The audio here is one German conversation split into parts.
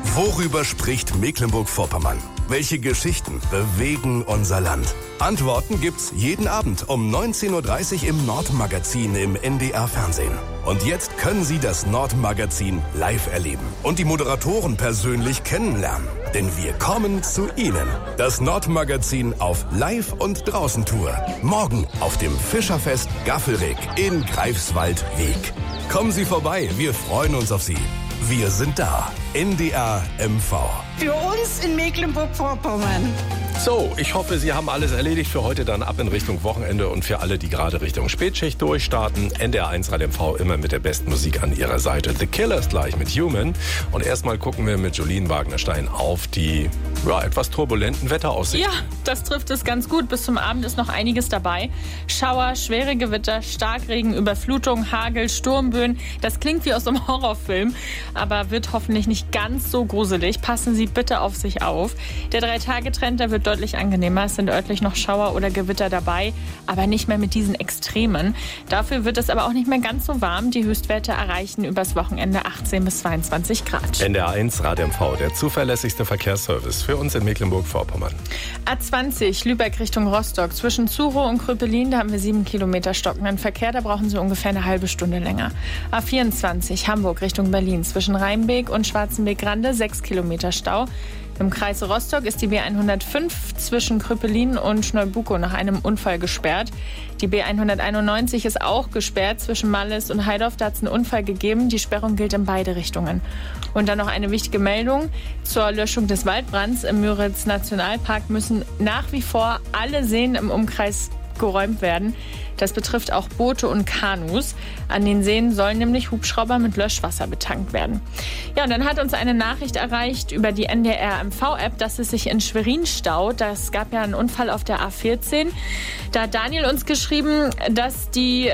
Worüber spricht Mecklenburg-Vorpommern? Welche Geschichten bewegen unser Land? Antworten gibt's jeden Abend um 19.30 Uhr im Nordmagazin im NDR-Fernsehen. Und jetzt können Sie das Nordmagazin live erleben und die Moderatoren persönlich kennenlernen. Denn wir kommen zu Ihnen. Das Nordmagazin auf Live- und Draußentour. Morgen auf dem Fischerfest Gaffelrig in Greifswald-Weg. Kommen Sie vorbei, wir freuen uns auf Sie. Wir sind da. NDR MV. Für uns in Mecklenburg-Vorpommern. So, ich hoffe, Sie haben alles erledigt für heute, dann ab in Richtung Wochenende und für alle, die gerade Richtung Spätschicht durchstarten. NDR1 Radio MV immer mit der besten Musik an Ihrer Seite. The Killers gleich mit Human. Und erstmal gucken wir mit Jolene Wagner-Stein auf die etwas turbulenten Wetteraussichten. Ja, das trifft es ganz gut. Bis zum Abend ist noch einiges dabei. Schauer, schwere Gewitter, Starkregen, Überflutung, Hagel, Sturmböen. Das klingt wie aus einem Horrorfilm, aber wird hoffentlich nicht ganz so gruselig. Passen Sie bitte auf sich auf. Der 3-Tage-Trend, der wird deutlich angenehmer. Es sind örtlich noch Schauer oder Gewitter dabei, aber nicht mehr mit diesen Extremen. Dafür wird es aber auch nicht mehr ganz so warm. Die Höchstwerte erreichen übers Wochenende 18 bis 22 Grad. NDR1 Radio MV, der zuverlässigste Verkehrsservice für uns in Mecklenburg-Vorpommern. A20 Lübeck Richtung Rostock. Zwischen Zurow und Kröpelin, da haben wir 7 Kilometer stockenden Verkehr. Da brauchen Sie ungefähr eine halbe Stunde länger. A24 Hamburg Richtung Berlin. Zwischen Rheinbeek und Schwarzenbeek-Grande 6 Kilometer Stau. Im Kreis Rostock ist die B105 zwischen Kröpelin und Schneubukow nach einem Unfall gesperrt. Die B191 ist auch gesperrt zwischen Malles und Heidorf. Da hat es einen Unfall gegeben. Die Sperrung gilt in beide Richtungen. Und dann noch eine wichtige Meldung zur Löschung des Waldbrands im Müritz-Nationalpark müssen nach wie vor alle Seen im Umkreis geräumt werden. Das betrifft auch Boote und Kanus. An den Seen sollen nämlich Hubschrauber mit Löschwasser betankt werden. Ja, und dann hat uns eine Nachricht erreicht über die NDR MV-App, dass es sich in Schwerin staut. Das gab ja einen Unfall auf der A14. Da hat Daniel uns geschrieben, dass die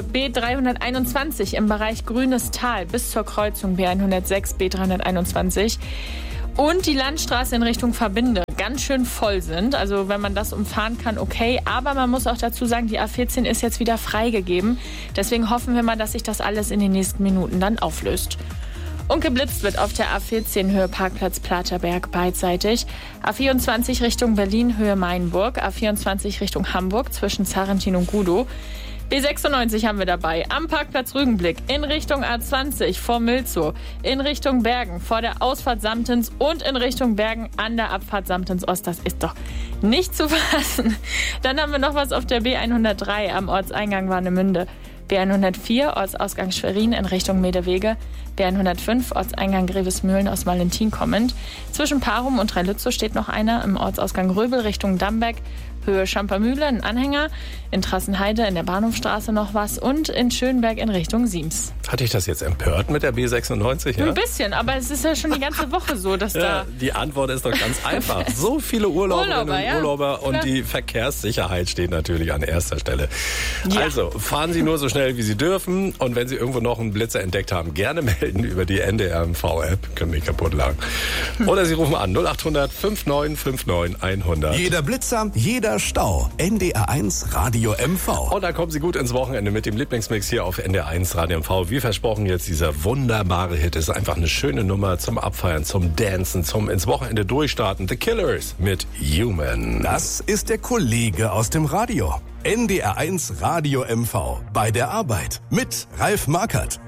B321 im Bereich Grünes Tal bis zur Kreuzung B106, B321 und die Landstraße in Richtung Verbinde ganz schön voll sind. Also wenn man das umfahren kann, okay. Aber man muss auch dazu sagen, die A14 ist jetzt wieder freigegeben. Deswegen hoffen wir mal, dass sich das alles in den nächsten Minuten dann auflöst. Und geblitzt wird auf der A14 Höhe Parkplatz Platerberg beidseitig. A24 Richtung Berlin Höhe Mainburg. A24 Richtung Hamburg zwischen Zarrentin und Gudow. B96 haben wir dabei. Am Parkplatz Rügenblick in Richtung A20 vor Milzow, in Richtung Bergen vor der Ausfahrt Samtens und in Richtung Bergen an der Abfahrt Samtens Ost. Das ist doch nicht zu fassen. Dann haben wir noch was auf der B103 am Ortseingang Warnemünde. B104 Ortsausgang Schwerin in Richtung Medewege. B105 Ortseingang Grevesmühlen aus Valentin kommend. Zwischen Parum und Dreilützow steht noch einer im Ortsausgang Röbel Richtung Dambeck. Höhe Schampermühle, ein Anhänger. In Trassenheide in der Bahnhofstraße noch was und in Schönberg in Richtung Siems. Hatte ich das jetzt empört mit der B96? Ja? Ein bisschen, aber es ist ja schon die ganze Woche so, dass da... Die Antwort ist doch ganz einfach. So viele Urlauberinnen und Urlauber und die Verkehrssicherheit steht natürlich an erster Stelle. Ja. Also, fahren Sie nur so schnell, wie Sie dürfen. Und wenn Sie irgendwo noch einen Blitzer entdeckt haben, gerne melden über die NDR MV-App. Können mich kaputt lagen. Oder Sie rufen an 0800 5959 100. Jeder Blitzer, jeder Stau. NDR1 Radio MV. Und da kommen Sie gut ins Wochenende mit dem Lieblingsmix hier auf NDR1 Radio MV. Wie versprochen jetzt dieser wunderbare Hit. Ist einfach eine schöne Nummer zum Abfeiern, zum Dancen, zum ins Wochenende durchstarten. The Killers mit Human. Das ist der Kollege aus dem Radio. NDR1 Radio MV. Bei der Arbeit. Mit Ralf Markert.